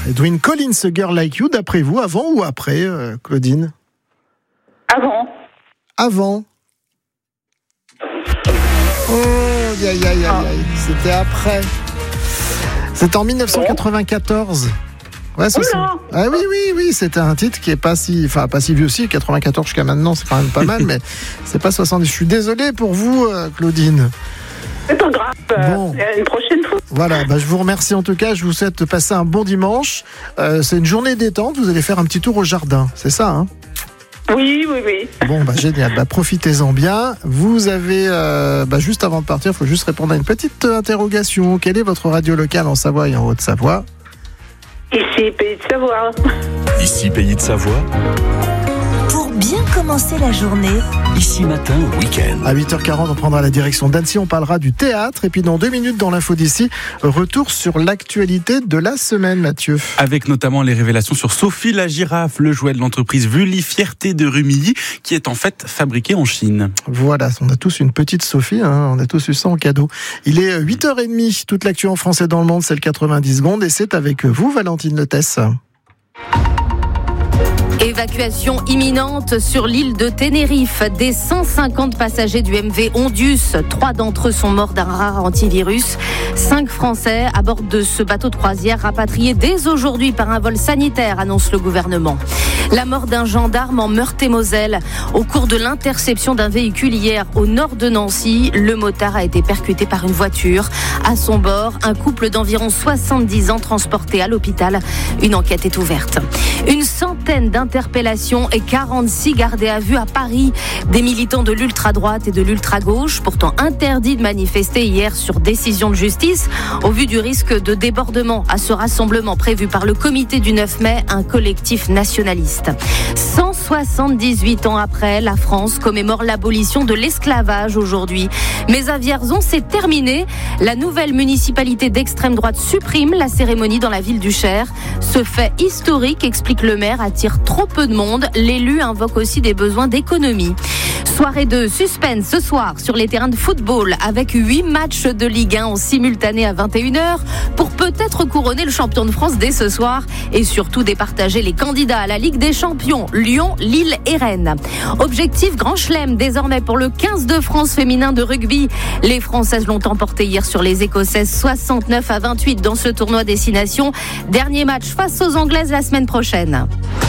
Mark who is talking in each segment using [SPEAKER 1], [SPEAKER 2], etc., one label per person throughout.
[SPEAKER 1] Edwyn Collins, A Girl Like You, d'après vous, avant ou après, Claudine ?
[SPEAKER 2] Avant.
[SPEAKER 1] Avant. Oh, aïe. C'était après. C'était en 1994. Ouais, c'est ça. Ah oui, c'était un titre qui est pas si vieux aussi, 94 jusqu'à maintenant, c'est quand même pas mal, mais c'est pas 70. Je suis désolé pour vous, Claudine.
[SPEAKER 2] C'est pas grave.
[SPEAKER 1] Bon.
[SPEAKER 2] Une prochaine fois.
[SPEAKER 1] Voilà, je vous remercie en tout cas. Je vous souhaite de passer un bon dimanche. C'est une journée détente. Vous allez faire un petit tour au jardin, c'est ça, hein ?
[SPEAKER 2] Oui.
[SPEAKER 1] Bon, génial. Profitez-en bien. Vous avez, juste avant de partir, il faut juste répondre à une petite interrogation. Quelle est votre radio locale en Savoie et en Haute-Savoie ?
[SPEAKER 2] Ici, Pays de Savoie.
[SPEAKER 3] Ici, Pays de Savoie.
[SPEAKER 4] Pour bien commencer la journée.
[SPEAKER 3] Ici matin, week-end.
[SPEAKER 1] À 8h40, on prendra la direction d'Annecy. On parlera du théâtre. Et puis dans 2 minutes, dans l'info d'ici, retour sur l'actualité de la semaine, Mathieu.
[SPEAKER 5] Avec notamment les révélations sur Sophie la girafe, le jouet de l'entreprise Vully, fierté de Rumilly, qui est en fait fabriqué en Chine.
[SPEAKER 1] Voilà, on a tous une petite Sophie. On a tous eu ça en cadeau. Il est 8h30. Toute l'actu en français dans le monde, c'est le 90 secondes. Et c'est avec vous, Valentine Letès.
[SPEAKER 6] Évacuation imminente sur l'île de Tenerife. Des 150 passagers du MV Ondius, 3 d'entre eux sont morts d'un rare antivirus. 5 Français à bord de ce bateau de croisière rapatriés dès aujourd'hui par un vol sanitaire, annonce le gouvernement. La mort d'un gendarme en Meurthe-et-Moselle. Au cours de l'interception d'un véhicule hier au nord de Nancy, le motard a été percuté par une voiture. À son bord, un couple d'environ 70 ans transporté à l'hôpital. Une enquête est ouverte. Une centaine d'interpellations et 46 gardés à vue à Paris. Des militants de l'ultra-droite et de l'ultra-gauche, pourtant interdits de manifester hier sur décision de justice, au vu du risque de débordement à ce rassemblement prévu par le comité du 9 mai, un collectif nationaliste. 178 ans après, la France commémore l'abolition de l'esclavage aujourd'hui. Mais à Vierzon, c'est terminé. La nouvelle municipalité d'extrême droite supprime la cérémonie dans la ville du Cher. Ce fait historique, explique le maire, attire trop peu de monde. L'élu invoque aussi des besoins d'économie. Soirée de suspense ce soir sur les terrains de football avec 8 matchs de Ligue 1 en simultané à 21h pour peut-être couronner le champion de France dès ce soir et surtout départager les candidats à la Ligue des Champions, Lyon, Lille et Rennes. Objectif Grand Chelem désormais pour le 15 de France féminin de rugby. Les Françaises l'ont emporté hier sur les Écossaises 69-28 dans ce tournoi destination. Dernier match face aux Anglaises la semaine prochaine.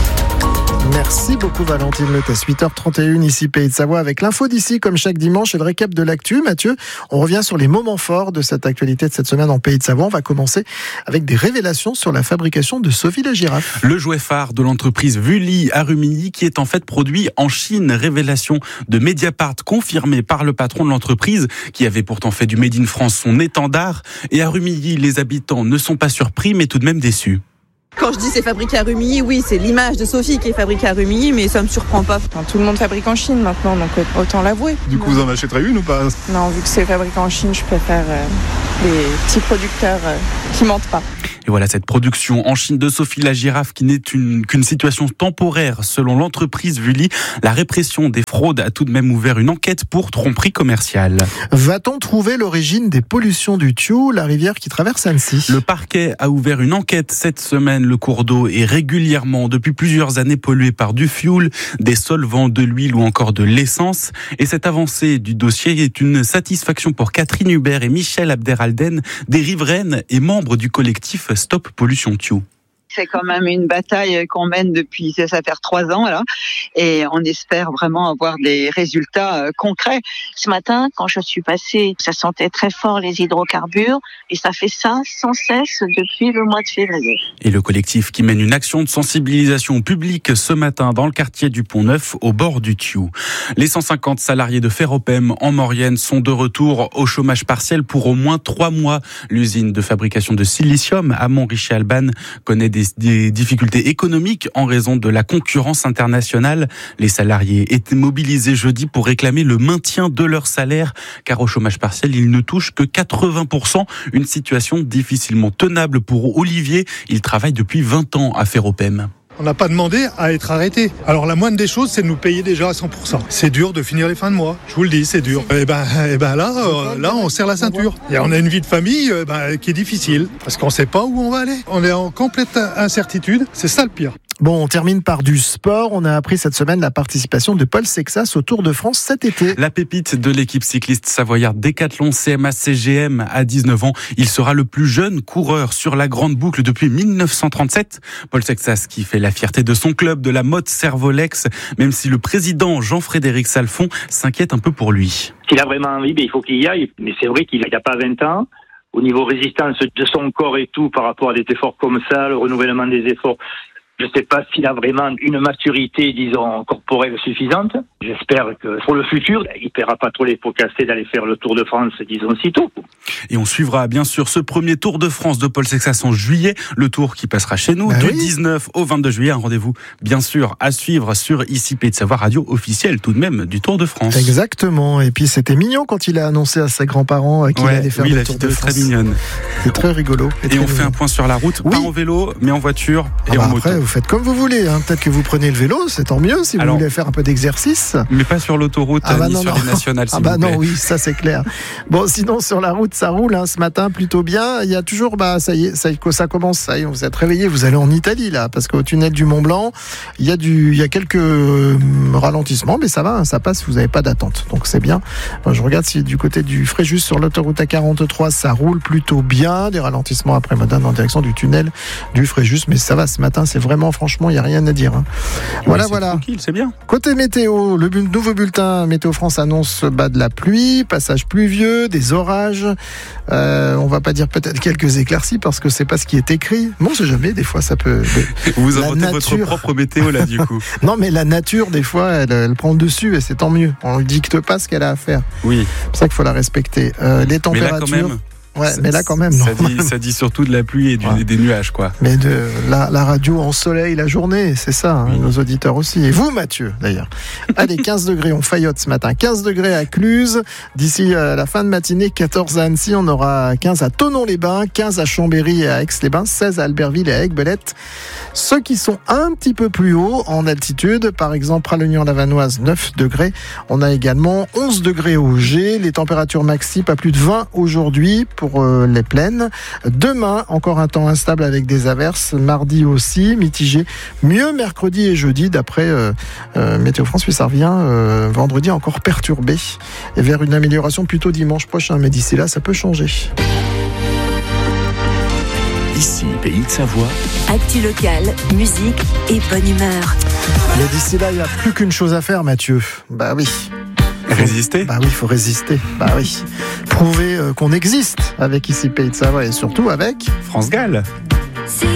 [SPEAKER 1] Merci beaucoup Valentine Letès. 8h31 ici Pays de Savoie avec l'info d'ici comme chaque dimanche et le récap de l'actu. Mathieu, on revient sur les moments forts de cette actualité de cette semaine en Pays de Savoie. On va commencer avec des révélations sur la fabrication de Sophie la girafe.
[SPEAKER 5] Le jouet phare de l'entreprise Vully à Rumilly qui est en fait produit en Chine. Révélation de Mediapart confirmée par le patron de l'entreprise qui avait pourtant fait du Made in France son étendard. Et à Rumilly, les habitants ne sont pas surpris mais tout de même déçus.
[SPEAKER 7] Quand je dis c'est fabriqué à Rumilly, oui, c'est l'image de Sophie qui est fabriquée à Rumilly, mais ça me surprend pas. Enfin, tout le monde fabrique en Chine maintenant, donc autant l'avouer.
[SPEAKER 8] Du coup, vous en achèterez une ou pas ?
[SPEAKER 7] Non, vu que c'est fabriqué en Chine, je préfère les petits producteurs qui mentent pas.
[SPEAKER 5] Et voilà cette production en Chine de Sophie la girafe qui n'est qu'une situation temporaire selon l'entreprise Vully. La répression des fraudes a tout de même ouvert une enquête pour tromperie commerciale.
[SPEAKER 1] Va-t-on trouver l'origine des pollutions du Thiou, la rivière qui traverse Annecy ?
[SPEAKER 5] Le parquet a ouvert une enquête cette semaine. Le cours d'eau est régulièrement, depuis plusieurs années, pollué par du fioul, des solvants, de l'huile ou encore de l'essence. Et cette avancée du dossier est une satisfaction pour Catherine Hubert et Michel Abderalden, des riveraines et membres du collectif Stop Pollution Thiou.
[SPEAKER 9] C'est quand même une bataille qu'on mène depuis, ça fait 3 ans là, et on espère vraiment avoir des résultats concrets.
[SPEAKER 10] Ce matin, quand je suis passée, ça sentait très fort les hydrocarbures, et ça fait ça sans cesse depuis le mois de février.
[SPEAKER 5] Et le collectif qui mène une action de sensibilisation publique ce matin dans le quartier du Pont-Neuf, au bord du Thiou. Les 150 salariés de Ferropem en Maurienne sont de retour au chômage partiel pour au moins 3 mois. L'usine de fabrication de silicium à Montrichet-Alban connaît des difficultés économiques en raison de la concurrence internationale. Les salariés étaient mobilisés jeudi pour réclamer le maintien de leur salaire, car au chômage partiel, ils ne touchent que 80%. Une situation difficilement tenable pour Olivier. Il travaille depuis 20 ans à Ferropem.
[SPEAKER 8] On n'a pas demandé à être arrêté. Alors la moindre des choses, c'est de nous payer déjà à 100%. C'est dur de finir les fins de mois. Je vous le dis, c'est dur. Et ben là, on serre la ceinture. Et on a une vie de famille qui est difficile parce qu'on ne sait pas où on va aller. On est en complète incertitude. C'est ça le pire.
[SPEAKER 1] Bon, on termine par du sport. On a appris cette semaine la participation de Paul Sexas au Tour de France cet été.
[SPEAKER 5] La pépite de l'équipe cycliste savoyarde Décathlon CMA-CGM à 19 ans. Il sera le plus jeune coureur sur la grande boucle depuis 1937. Paul Sexas qui fait la fierté de son club, de la Motte Servolex, même si le président Jean-Frédéric Salfon s'inquiète un peu pour lui.
[SPEAKER 11] S'il a vraiment envie, il faut qu'il y aille. Mais c'est vrai qu'il n'a pas 20 ans. Au niveau résistance de son corps et tout, par rapport à des efforts comme ça, le renouvellement des efforts, je ne sais pas s'il a vraiment une maturité, disons, corporelle suffisante. J'espère que pour le futur, il ne paiera pas trop les pots cassés d'aller faire le Tour de France, disons, si tôt.
[SPEAKER 5] Et on suivra bien sûr ce premier Tour de France de Paul Sexas en juillet. Le Tour qui passera chez nous du 19 au 22 juillet. Un rendez-vous, bien sûr, à suivre sur ici Pays de Savoie, radio officielle tout de même du Tour de France.
[SPEAKER 1] Exactement. Et puis c'était mignon quand il a annoncé à ses grands-parents qu'il allait faire le Tour de France.
[SPEAKER 5] Très mignonne.
[SPEAKER 1] C'est très rigolo.
[SPEAKER 5] Et on fait un point sur la route, pas en vélo, mais en voiture et en moto.
[SPEAKER 1] Après, vous faites comme vous voulez. Peut-être que vous prenez le vélo, c'est tant mieux si vous voulez faire un peu d'exercice.
[SPEAKER 5] Mais pas sur l'autoroute ni sur les nationales.
[SPEAKER 1] Non, oui, ça c'est clair. Bon, sinon sur la route, ça roule ce matin plutôt bien. Il y a toujours, ça y est, ça commence. Ça y est, vous êtes réveillés, vous allez en Italie là, parce qu'au tunnel du Mont Blanc, il y a quelques ralentissements, mais ça va, ça passe. Vous n'avez pas d'attente, donc c'est bien. Je regarde si du côté du Fréjus sur l'autoroute A43, ça roule plutôt bien. Des ralentissements après Modane en direction du tunnel du Fréjus, mais ça va ce matin. C'est vraiment, franchement, il y a rien à dire. Voilà.
[SPEAKER 5] Tranquille, c'est bien.
[SPEAKER 1] Côté météo, le nouveau bulletin Météo France annonce de la pluie, passage pluvieux, des orages. On va pas dire peut-être quelques éclaircies parce que c'est pas ce qui est écrit. Bon, c'est jamais. Des fois, ça peut.
[SPEAKER 5] Vous inventez votre propre météo là, du coup.
[SPEAKER 1] Non, mais la nature, des fois, elle prend le dessus et c'est tant mieux. On ne dicte pas ce qu'elle a à faire.
[SPEAKER 5] Oui.
[SPEAKER 1] C'est pour ça qu'il faut la respecter. Les températures.
[SPEAKER 5] Mais là, quand même.
[SPEAKER 1] Ouais, mais là quand même.
[SPEAKER 5] Ça dit surtout de la pluie et des nuages, quoi.
[SPEAKER 1] Mais de la radio en soleil la journée, c'est ça, nos auditeurs aussi. Et vous, Mathieu, d'ailleurs. Allez, 15 degrés, on faillote ce matin. 15 degrés à Cluse. D'ici la fin de matinée, 14 à Annecy, on aura 15 à Thonon-les-Bains, 15 à Chambéry et à Aix-les-Bains, 16 à Albertville et à Aiguebelette. Ceux qui sont un petit peu plus hauts en altitude, par exemple, Pralognan-la-Vanoise, 9 degrés. On a également 11 degrés au G. Les températures maxi, pas plus de 20 aujourd'hui pour les plaines. Demain, encore un temps instable avec des averses. Mardi aussi, mitigé. Mieux mercredi et jeudi, d'après Météo France. Puis ça revient vendredi encore perturbé. Et vers une amélioration plutôt dimanche prochain. Mais d'ici là, ça peut changer.
[SPEAKER 3] Ici, Pays de Savoie.
[SPEAKER 4] Actu locale, musique et bonne humeur.
[SPEAKER 1] Mais d'ici là, il n'y a plus qu'une chose à faire, Mathieu. Bah oui.
[SPEAKER 5] Résister ?
[SPEAKER 1] Bah oui, il faut résister. Bah oui. Prouver qu'on existe avec ici Pays de Savoie et surtout avec
[SPEAKER 5] France Gall.